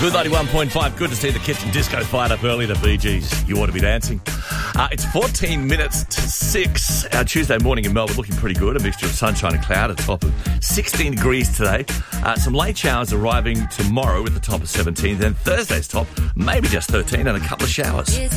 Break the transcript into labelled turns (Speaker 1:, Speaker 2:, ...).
Speaker 1: Good 91.5. Good to see the kitchen disco fired up early. The Bee Gees. You ought to be dancing. It's 14 minutes to 6. Our Tuesday morning in Melbourne looking pretty good. A mixture of sunshine and cloud. A top of 16 degrees today. Some late showers arriving tomorrow with the top of 17. Then Thursday's top, maybe just 13 and a couple of showers.